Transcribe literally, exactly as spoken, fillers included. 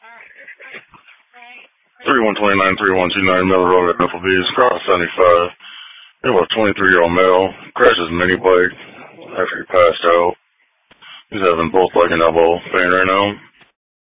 three one two nine, three one two nine Miller Road at Applebee's, cross seventy-five. We have a twenty-three-year-old male, crashed his mini bike after he passed out. He's having both leg and elbow pain right now.